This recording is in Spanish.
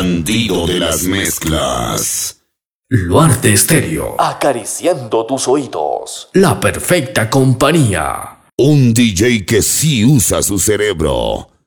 Bandido de las mezclas. Luarte Estéreo. Acariciando tus oídos. La perfecta compañía. Un DJ que sí usa su cerebro.